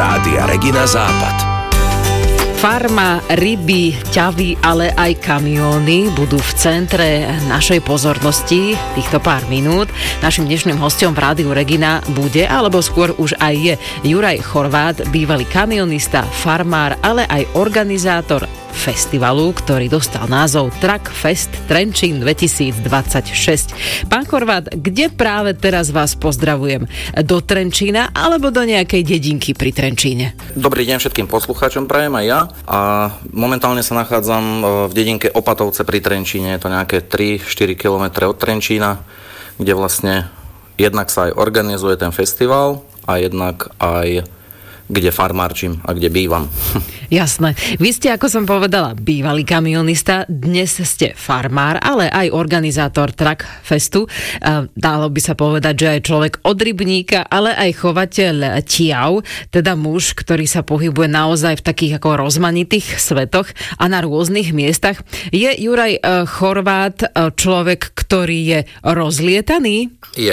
Rádia Regina Západ. Farma, ryby, ťavy, ale aj kamióny budú v centre našej pozornosti týchto pár minút. Našim dnešným hosťom v Rádiu Regina bude, alebo skôr už aj je, Juraj Chorvát, bývalý kamionista, farmár, ale aj organizátor festivalu, ktorý dostal názov Truck Fest Trenčín 2026. Pán Chorvát, kde práve teraz vás pozdravujem? Do Trenčína alebo do nejakej dedinky pri Trenčíne? Dobrý deň všetkým poslucháčom, prajem aj ja. A momentálne sa nachádzam v dedinke Opatovce pri Trenčíne. Je to nejaké 3-4 km od Trenčína, kde vlastne jednak sa aj organizuje ten festival a jednak aj kde farmárčim a kde bývam. Jasné. Vy ste, ako som povedala, bývalý kamionista, dnes ste farmár, ale aj organizátor Truck Festu. Dalo by sa povedať, že aj človek od rybníka, ale aj chovateľ tiav, teda muž, ktorý sa pohybuje naozaj v takých ako rozmanitých svetoch a na rôznych miestach. Je Juraj Chorvát človek, ktorý je rozlietaný? Je.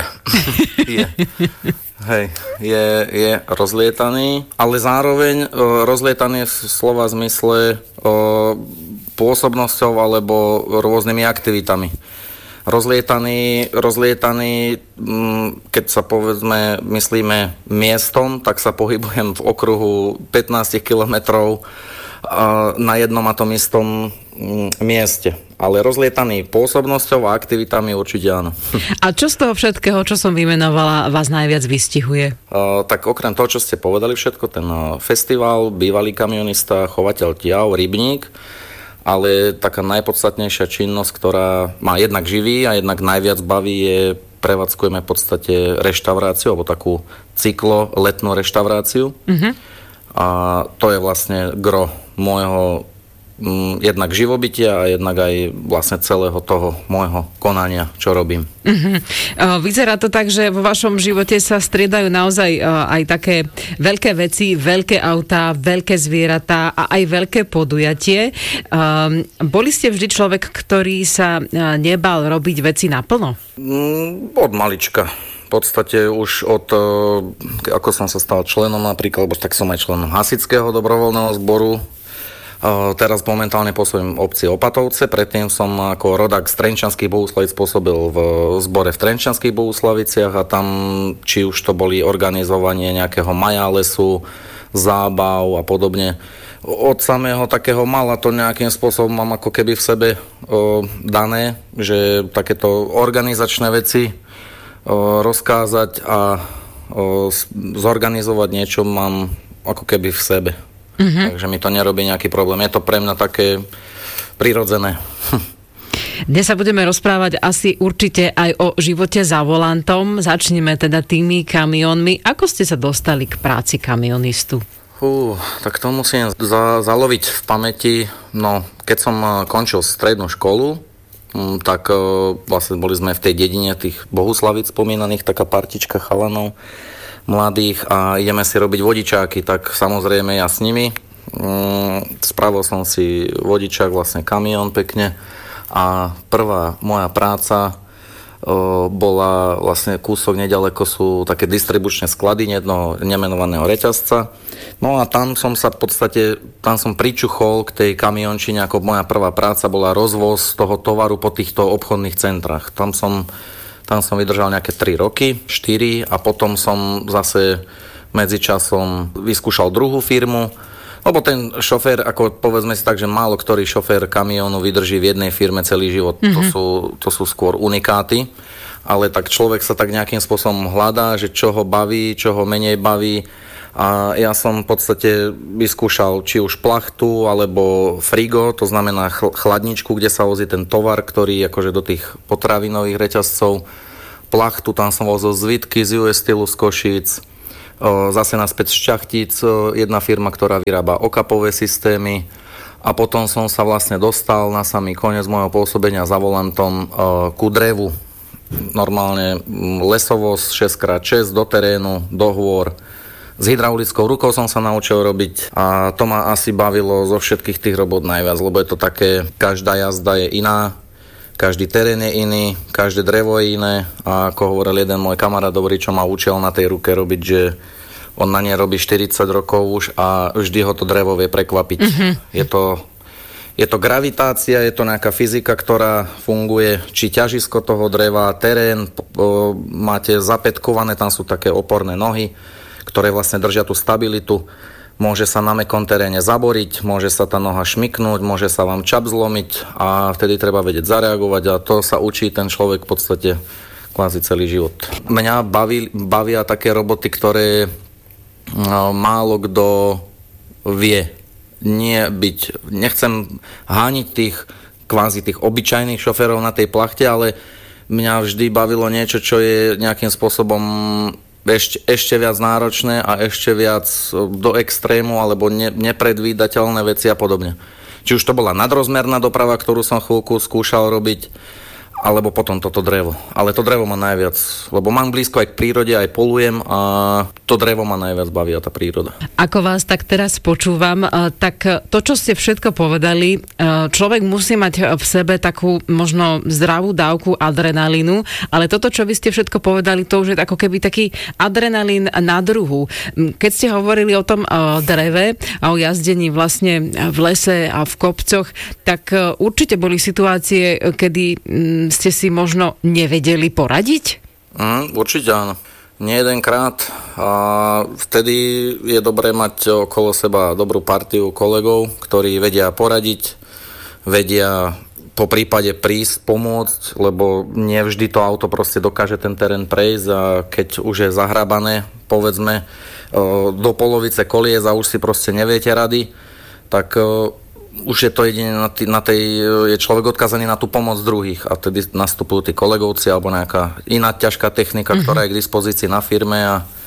Hej, je rozlietaný, ale zároveň rozlietaný v slova zmysle pôsobnosťou alebo rôznymi aktivitami. Rozlietaný, keď sa povedzme, myslíme miestom, tak sa pohybujem v okruhu 15 kilometrov na jednom a tom istom mieste. Ale rozlietaný pôsobnosťou a aktivitami určite áno. A čo z toho všetkého, čo som vymenovala, vás najviac vystihuje? Tak okrem toho, čo ste povedali všetko, ten festival, bývalý kamionista, chovateľ tiav, rybník, ale taká najpodstatnejšia činnosť, ktorá má jednak živí a jednak najviac baví, je prevádzkujeme v podstate reštauráciu, alebo takú cyklo-letnú reštauráciu. A to je vlastne gro môjho jednak živobytia a jednak aj vlastne celého toho môjho konania, čo robím. Vyzerá to tak, že vo vašom živote sa striedajú naozaj aj také veľké veci, veľké autá, veľké zvieratá a aj veľké podujatie. Boli ste vždy človek, ktorý sa nebal robiť veci naplno? Od malička. V podstate už ako som sa stal členom napríklad, tak som aj členom hasičského dobrovoľného zboru. Teraz momentálne pôsobím v obci Opatovce, predtým som ako rodák z Trenčianskych Bohuslavic pôsobil v zbore v Trenčianskych Bohuslaviciach a tam, či už to boli organizovanie nejakého majálesu, zábav a podobne. Od samého takého mala to nejakým spôsobom mám ako keby v sebe dané, že takéto organizačné veci rozkázať a zorganizovať niečo mám ako keby v sebe. Takže mi to nerobí nejaký problém. Je to pre mňa také prirodzené. Dnes sa budeme rozprávať asi určite aj o živote za volantom. Začneme teda tými kamiónmi. Ako ste sa dostali k práci kamionistu? Tak to musím zaloviť v pamäti. No, keď som končil strednú školu, tak vlastne boli sme v tej dedine tých Bohuslavic spomínaných, taká partička chalanov mladých a ideme si robiť vodičáky, tak samozrejme ja s nimi. Spravil som si vodičák, vlastne kamión pekne a prvá moja práca bola vlastne kúsok nedaleko sú také distribučné sklady jednoho nemenovaného reťazca. No a tam som sa v podstate, tam som pričuchol k tej kamiončine, ako moja prvá práca bola rozvoz toho tovaru po týchto obchodných centrách. Tam som vydržal nejaké 3 roky, 4 a potom som zase medzičasom vyskúšal druhú firmu, lebo ten šofér, ako povedzme si tak, že málo ktorý šofér kamiónu vydrží v jednej firme celý život. To sú skôr unikáty, ale tak človek sa tak nejakým spôsobom hľadá, že čo ho baví, čo ho menej baví. A ja som v podstate vyskúšal či už plachtu, alebo frigo, to znamená chladničku, kde sa vozí ten tovar, ktorý akože do tých potravinových reťazcov. Plachtu, tam som vozil zvitky z US Stylu z Košíc, zase naspäť z Šťachtíc, jedna firma, ktorá vyrába okapové systémy. A potom som sa vlastne dostal na samý koniec môjho pôsobenia za volantom ku drevu. Normálne lesovoz 6x6 do terénu, do hôr. S hydraulickou rukou som sa naučil robiť a to ma asi bavilo zo všetkých tých robot najviac, lebo je to také, každá jazda je iná, každý terén je iný, každé drevo je iné a ako hovoril jeden môj kamarát dobrý, čo ma učil na tej ruke robiť, že On na ne robí 40 rokov už a vždy ho to drevo vie prekvapiť. Je to gravitácia, je to nejaká fyzika, ktorá funguje, či ťažisko toho dreva, terén, máte zapätkované, tam sú také oporné nohy, ktoré vlastne držia tú stabilitu. Môže sa na mäkkom teréne zaboriť, môže sa tá noha šmyknúť, môže sa vám čap zlomiť a vtedy treba vedieť zareagovať a to sa učí ten človek v podstate kvázi celý život. Mňa bavia také roboty, ktoré málo kto vie. Nechcem hániť tých obyčajných šoférov na tej plachte, ale mňa vždy bavilo niečo, čo je nejakým spôsobom ešte viac náročné a ešte viac do extrému alebo nepredvídateľné veci a podobne. Či už to bola nadrozmerná doprava, ktorú som chvíľku skúšal robiť, alebo potom toto drevo. Ale to drevo ma najviac, lebo mám blízko aj k prírode, aj polujem a to drevo ma najviac baví a tá príroda. Ako vás tak teraz počúvam, tak to, čo ste všetko povedali, človek musí mať v sebe takú možno zdravú dávku adrenalínu, ale toto, čo vy ste všetko povedali, to už je ako keby taký adrenalín na druhu. Keď ste hovorili o tom dreve a o jazdení vlastne v lese a v kopcoch, tak určite boli situácie, kedy ste si možno nevedeli poradiť? Určite áno. Nie jedenkrát. A vtedy je dobré mať okolo seba dobrú partiu kolegov, ktorí vedia poradiť, vedia po prípade prísť, pomôcť, lebo nie vždy to auto proste dokáže ten terén prejsť a keď už je zahrabané, povedzme, do polovice kolies a už si proste neviete rady, tak už je to jedine je človek odkazaný na tú pomoc druhých a tedy nastupujú tí kolegovci alebo nejaká iná ťažká technika, ktorá je k dispozícii na firme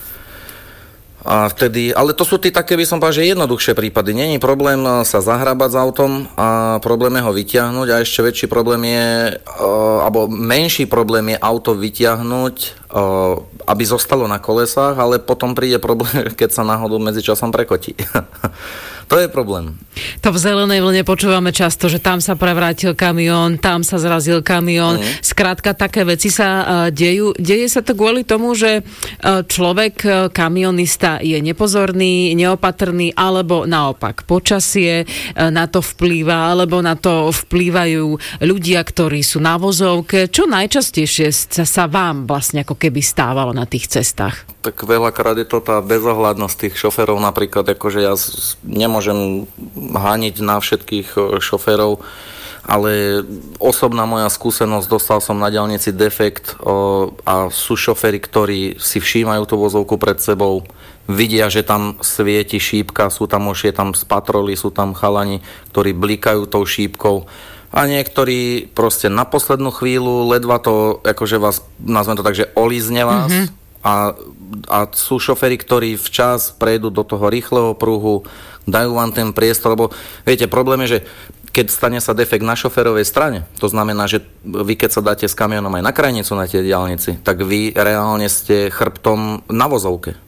a vtedy, ale to sú tí také, by som povedal, že jednoduchšie prípady. Není problém sa zahrabať s autom a problém je ho vyťahnuť a ešte väčší problém je, alebo menší problém je auto vyťahnuť, aby zostalo na kolesách, ale potom príde problém, keď sa náhodou medzičasom prekotí. To je problém. To v Zelenej vlne počúvame často, že tam sa prevrátil kamión, tam sa zrazil kamión. Skrátka, také veci sa dejú. Deje sa to kvôli tomu, že človek, kamionista je nepozorný, neopatrný, alebo naopak počasie na to vplýva, alebo na to vplývajú ľudia, ktorí sú na vozovke. Čo najčastejšie sa vám vlastne ako keby stávalo na tých cestách? Tak veľakrát je to tá bezohľadnosť tých šoférov, napríklad, akože ja nemôžem hániť na všetkých šoférov, ale osobná moja skúsenosť, dostal som na diaľnici defekt a sú šoféri, ktorí si všímajú tú vozovku pred sebou, vidia, že tam svieti šípka, je tam z patroly, sú tam chalani, ktorí blikajú tou šípkou a niektorí proste na poslednú chvíľu ledva to, akože vás, nazvem to tak, že olízne vás. A sú šoféri, ktorí včas prejdú do toho rýchleho pruhu, dajú vám ten priestor, lebo viete, problém je, že keď stane sa defekt na šoférovej strane, to znamená, že vy keď sa dáte s kamionom aj na krajnicu na tej diaľnici, tak vy reálne ste chrbtom na vozovke.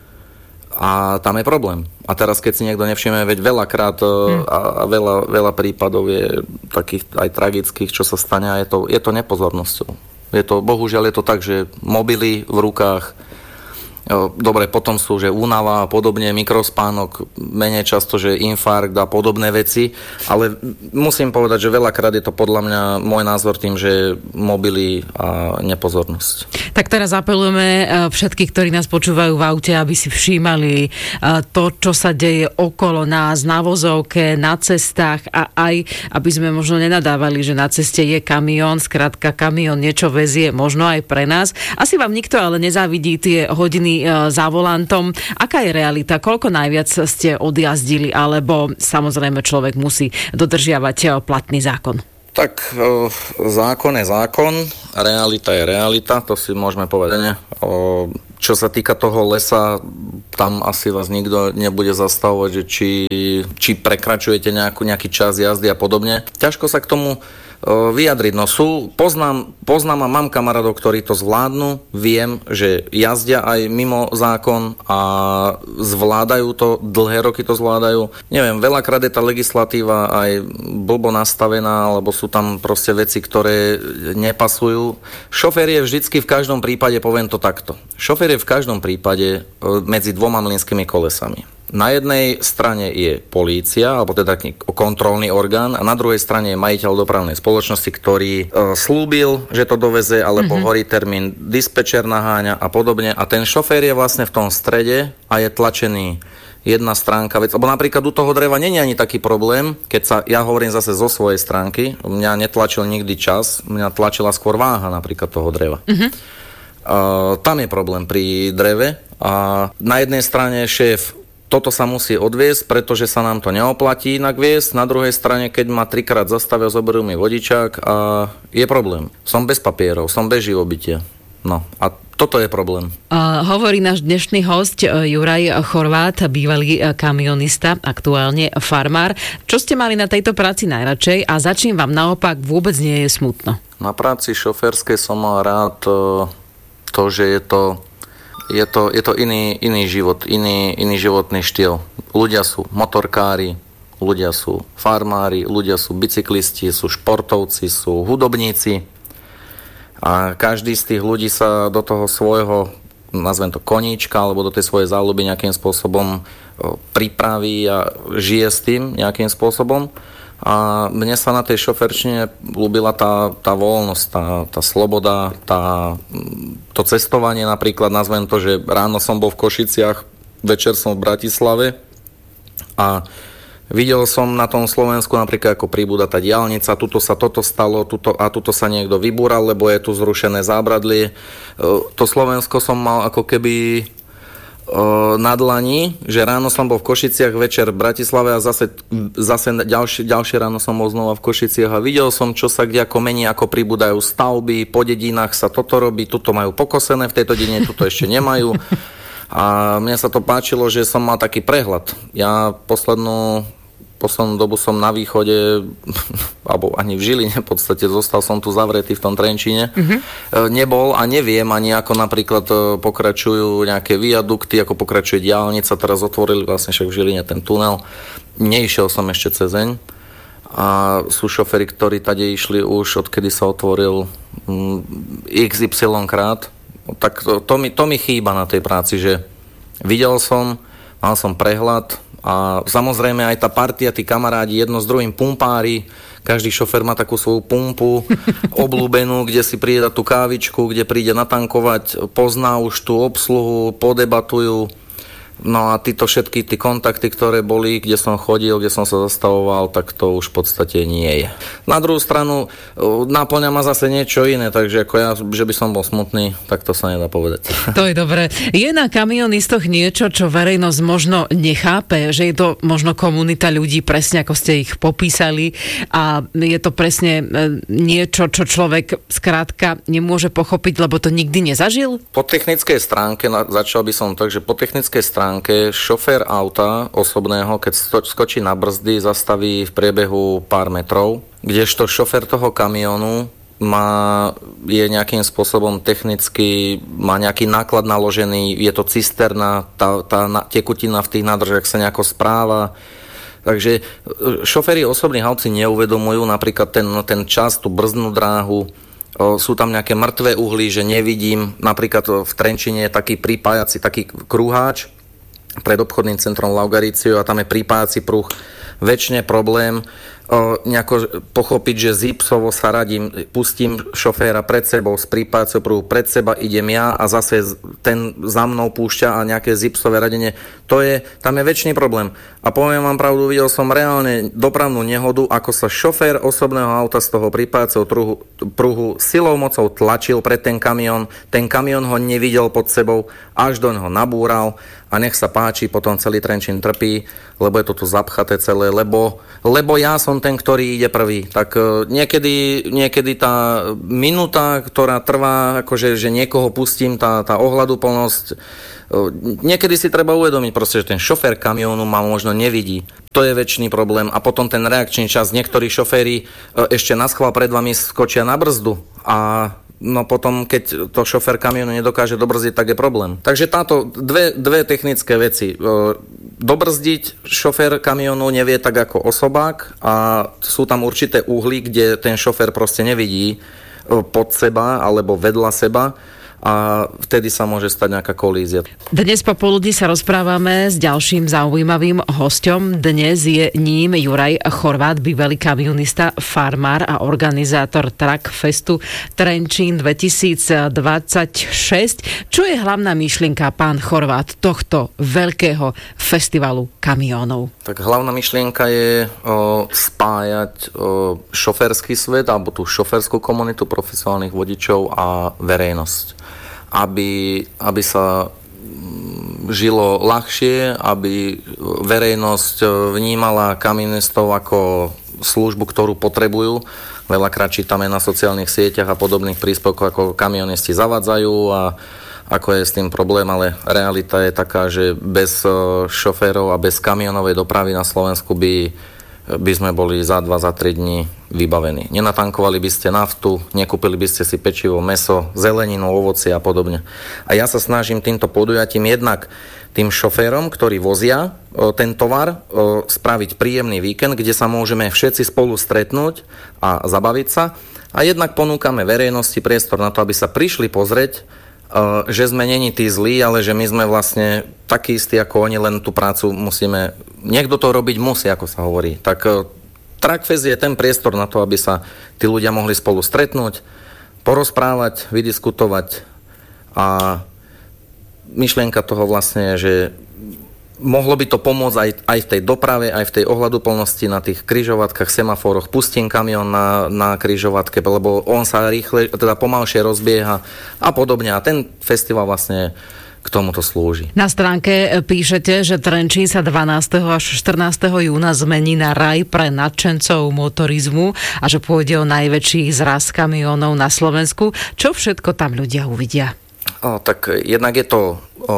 A tam je problém. A teraz, keď si niekto nevšimne, veď veľakrát a veľa prípadov je takých aj tragických, čo sa stane a je to nepozornosťou. Bohužiaľ je to tak, že mobily v rukách, dobre, potom sú, že únava a podobne, mikrospánok, menej často, že infarkt a podobné veci, ale musím povedať, že veľakrát je to podľa mňa môj názor tým, že mobily a nepozornosť. Tak teraz apelujeme všetkých, ktorí nás počúvajú v aute, aby si všímali to, čo sa deje okolo nás, na vozovke, na cestách a aj, aby sme možno nenadávali, že na ceste je kamión, skrátka kamión niečo vezie, možno aj pre nás. Asi vám nikto ale nezávidí tie hodiny za volantom. Aká je realita? Koľko najviac ste odjazdili? Alebo samozrejme človek musí dodržiavať platný zákon? Tak zákon je zákon, realita je realita, to si môžeme povedať. Čo sa týka toho lesa, tam asi vás nikto nebude zastavovať, že či prekračujete nejaký čas jazdy a podobne. Ťažko sa k tomu vyjadriť. No poznám a mám kamarátov, ktorí to zvládnu, viem, že jazdia aj mimo zákon a zvládajú to, dlhé roky to zvládajú. Neviem, veľakrát je tá legislatíva aj blbo nastavená, alebo sú tam proste veci, ktoré nepasujú. Šofér je vždycky v každom prípade, poviem to takto, šofér je v každom prípade medzi dvoma mlynskými kolesami. Na jednej strane je polícia, alebo teda kontrolný orgán, a na druhej strane je majiteľ dopravnej spoločnosti, ktorý slúbil, že to doveze, alebo horí termín dispečer naháňa a podobne. A ten šofér je vlastne v tom strede a je tlačený jedna stránka vec. Lebo napríklad u toho dreva nie je ani taký problém, ja hovorím zase zo svojej stránky, mňa netlačil nikdy čas, mňa tlačila skôr váha napríklad toho dreva. Tam je problém pri dreve a na jednej strane šéf toto sa musí odviesť, pretože sa nám to neoplatí inak viesť. Na druhej strane, keď ma 3-krát zastavia, zoberú mi vodičák a je problém. Som bez papierov, som bez živobytia. No a toto je problém. Hovorí náš dnešný hosť Juraj Chorvát, bývalý kamionista, aktuálne farmár. Čo ste mali na tejto práci najradšej a za čím vám naopak vôbec nie je smutno? Na práci šoférskej som mal rád to, že je to iný život, iný životný štýl. Ľudia sú motorkári, ľudia sú farmári, ľudia sú bicyklisti, sú športovci, sú hudobníci. A každý z tých ľudí sa do toho svojho, nazvem to koníčka, alebo do tej svojej záľuby nejakým spôsobom pripraví a žije s tým nejakým spôsobom. A mne sa na tej šoferčine ľúbila tá voľnosť, tá sloboda, to cestovanie napríklad, nazvem to, že ráno som bol v Košiciach, večer som v Bratislave a videl som na tom Slovensku napríklad, ako pribúda tá diaľnica, tuto sa toto stalo, tuto sa niekto vybúral, lebo je tu zrušené zábradlie. To Slovensko som mal ako keby na dlani, že ráno som bol v Košiciach, večer v Bratislave a zase ďalšie ráno som bol znova v Košiciach a videl som, čo sa kde ako mení, ako pribúdajú stavby, po dedinách sa toto robí, tuto majú pokosené v tejto dedine, tuto ešte nemajú. A mne sa to páčilo, že som mal taký prehľad. Ja poslednú dobu som na východe, alebo ani v Žiline, v podstate zostal som tu zavretý v tom Trenčíne. Nebol a neviem ani ako napríklad pokračujú nejaké viadukty, ako pokračuje diaľnica, teraz otvorili vlastne však v Žiline ten tunel. Neišiel som ešte cezeň a sú šoféri, ktorí tady išli už odkedy sa otvoril XY krát. Tak to mi chýba na tej práci, že videl som, mal som prehľad. A samozrejme aj tá partia, tí kamarádi, jedno s druhým pumpári, každý šofér má takú svoju pumpu obľúbenú, kde si príde tú kávičku, kde príde natankovať, pozná už tú obsluhu, podebatujú. No a všetky tí kontakty, ktoré boli, kde som chodil, kde som sa zastavoval, tak to už v podstate nie je. Na druhú stranu náplňa ma zase niečo iné, takže ako ja, že by som bol smutný, tak to sa nedá povedať. To je dobré. Je na kamionistoch niečo, čo verejnosť možno nechápe, že je to možno komunita ľudí, presne ako ste ich popísali a je to presne niečo, čo človek skrátka nemôže pochopiť, lebo to nikdy nezažil? Po technickej stránke, začal by som tak, že po technickej stránke šofér auta osobného, keď skočí na brzdy, zastaví v priebehu pár metrov, kdežto šofér toho kamionu je nejakým spôsobom technicky, má nejaký náklad naložený, je to cisterna, tá tekutina v tých nádržiach sa nejako správa. Takže šoféri osobných aut si neuvedomujú napríklad ten čas, tú brzdnú dráhu, sú tam nejaké mŕtve uhly, že nevidím. Napríklad v Trenčine je taký pripájací, taký krúháč pred obchodným centrom Laugariciu a tam je pripájací pruh. Väčšine problém nejako pochopiť, že zipsovo sa radím, pustím šoféra pred sebou z pripájacieho pruhu, pred seba idem ja a zase ten za mnou púšťa a nejaké zipsové radenie. Tam je väčší problém. A poviem vám pravdu, videl som reálne dopravnú nehodu, ako sa šofér osobného auta z toho pripájacieho pruhu silou mocou tlačil pred ten kamión ho nevidel pod sebou, až do neho nabúral a nech sa páči, potom celý Trenčín trpí, lebo je to tu zapchaté celé, lebo ja som potom ten, ktorý ide prvý. Tak niekedy tá minúta, ktorá trvá, akože že niekoho pustím, tá ohľaduplnosť, niekedy si treba uvedomiť proste, že ten šofér kamiónu ma možno nevidí. To je väčší problém. A potom ten reakčný čas. Niektorí šoféri ešte naschvál pred vami skočia na brzdu a no potom, keď to šofér kamiónu nedokáže dobrzdiť, tak je problém. Takže táto dve technické veci. Dobrzdiť šofér kamiónu nevie tak ako osobák a sú tam určité uhly, kde ten šofér proste nevidí pod seba alebo vedľa seba a vtedy sa môže stať nejaká kolízia. Dnes popoludní sa rozprávame s ďalším zaujímavým hosťom. Dnes je ním Juraj Chorvát, bývalý kamionista, farmár a organizátor Truck Festu Trenčín 2026. Čo je hlavná myšlienka, pán Chorvát, tohto veľkého festivalu kamiónov? Tak hlavná myšlienka je spájať šoférsky svet alebo tú šoférskú komunitu profesionálnych vodičov a verejnosť. Aby sa žilo ľahšie, aby verejnosť vnímala kamionistov ako službu, ktorú potrebujú. Veľakrát čítame na sociálnych sieťach a podobných príspevkoch, ako kamionisti zavadzajú a ako je s tým problém, ale realita je taká, že bez šoférov a bez kamionovej dopravy na Slovensku by sme boli za 2-3 dní vybavení. Nenatankovali by ste naftu, nekúpili by ste si pečivo, mäso, zeleninu, ovocie a podobne. A ja sa snažím týmto podujatím jednak tým šoférom, ktorí vozia ten tovar, spraviť príjemný víkend, kde sa môžeme všetci spolu stretnúť a zabaviť sa. A jednak ponúkame verejnosti priestor na to, aby sa prišli pozrieť, že sme není tí zlí, ale že my sme vlastne takí istí ako oni, len tú prácu musíme, niekto to robiť musí, ako sa hovorí. Tak Truckfest je ten priestor na to, aby sa tí ľudia mohli spolu stretnúť, porozprávať, vydiskutovať a myšlienka toho vlastne je, že mohlo by to pomôcť aj v tej doprave, aj v tej ohľaduplnosti na tých križovatkách, semaforoch. Pustím kamión na križovatke, lebo on sa rýchle, teda pomalšie rozbieha a podobne. A ten festival vlastne k tomuto slúži. Na stránke píšete, že Trenčín sa 12. až 14. júna zmení na raj pre nadšencov motorizmu a že pôjde o najväčší zraz kamiónov na Slovensku. Čo všetko tam ľudia uvidia? Tak jednak je to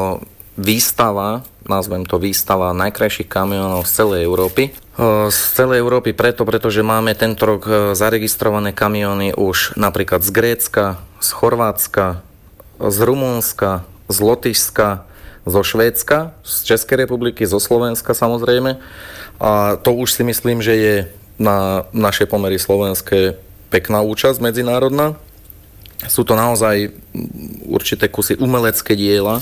výstava, nazvem to výstava najkrajších kamionov z celej Európy. Z celej Európy pretože máme tento rok zaregistrované kamióny už napríklad z Grécka, z Chorvátska, z Rumunska, z Lotyšska, zo Švédska, z Českej republiky, zo Slovenska samozrejme. A to už si myslím, že je na naše pomery slovenské pekná účasť medzinárodná. Sú to naozaj určité kusy umelecké diela,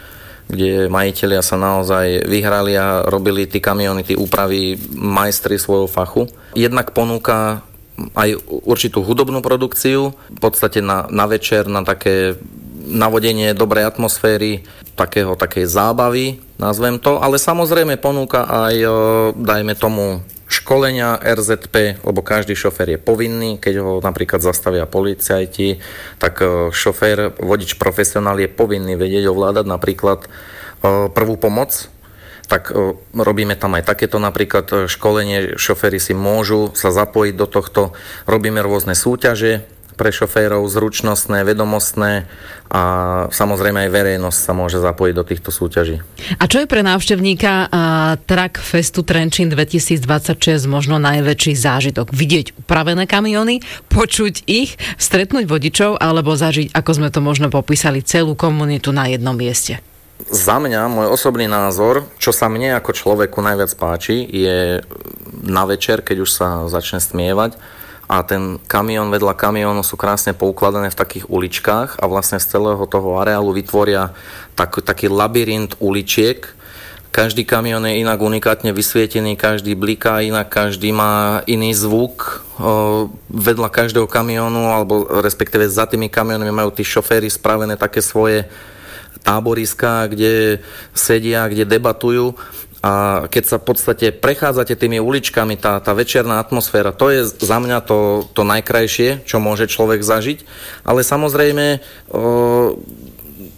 kde majitelia sa naozaj vyhrali a robili tí kamióny, tí úpravy majstri svojho fachu. Jednak ponúka aj určitú hudobnú produkciu, v podstate na večer, na také navodenie dobrej atmosféry, takej zábavy, nazvem to, ale samozrejme ponúka aj, dajme tomu, školenia RZP, lebo každý šofér je povinný, keď ho napríklad zastavia policajti, tak šofér, vodič profesionál je povinný vedieť ovládať napríklad prvú pomoc. Tak robíme tam aj takéto napríklad školenie, šoféri si môžu sa zapojiť do tohto, robíme rôzne súťaže pre šoférov, zručnostné, vedomostné a samozrejme aj verejnosť sa môže zapojiť do týchto súťaží. A čo je pre návštevníka Truck Festu Trenčín 2026 možno najväčší zážitok? Vidieť upravené kamióny, počuť ich, stretnúť vodičov alebo zažiť, ako sme to možno popísali, celú komunitu na jednom mieste? Za mňa, môj osobný názor, čo sa mne ako človeku najviac páči, je na večer, keď už sa začne stmievať, a ten kamión vedľa kamiónu sú krásne poukladané v takých uličkách a vlastne z celého toho areálu vytvoria taký labyrint uličiek. Každý kamión je inak unikátne vysvietený, každý bliká inak, každý má iný zvuk. Vedľa každého kamiónu, alebo respektíve za tými kamiónmi majú tí šoféry spravené také svoje táboriská, kde sedia, kde debatujú. A keď sa v podstate prechádzate tými uličkami, tá večerná atmosféra, to je za mňa to najkrajšie, čo môže človek zažiť. Ale samozrejme,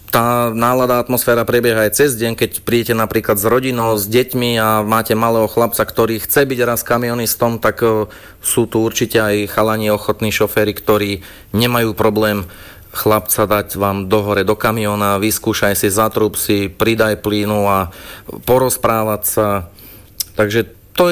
tá nálada, atmosféra prebieha aj cez deň, keď prídete napríklad s rodinou, s deťmi a máte malého chlapca, ktorý chce byť raz kamionistom, tak sú tu určite aj chalani ochotní šoféri, ktorí nemajú problém chlapca dať vám do kamióna, vyskúšaj si, zatrúb si, pridaj plynu a porozprávať sa. Takže